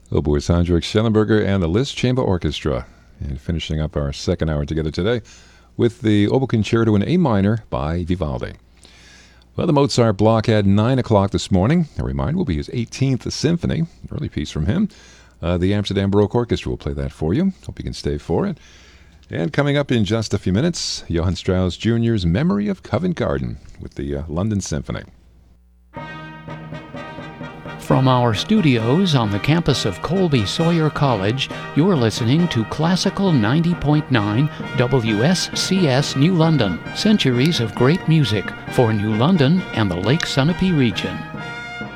Oboist Hendrik Schellenberger and the Liszt Chamber Orchestra. And finishing up our second hour together today with the Oboe Concerto in A minor by Vivaldi. Well, the Mozart block at 9 o'clock this morning. A reminder will be his 18th Symphony, early piece from him. The Amsterdam Baroque Orchestra will play that for you. Hope you can stay for it. And coming up in just a few minutes, Johann Strauss Jr.'s Memory of Covent Garden with the London Symphony. From our studios on the campus of Colby Sawyer College, you're listening to Classical 90.9 WSCS New London. Centuries of great music for New London and the Lake Sunapee region.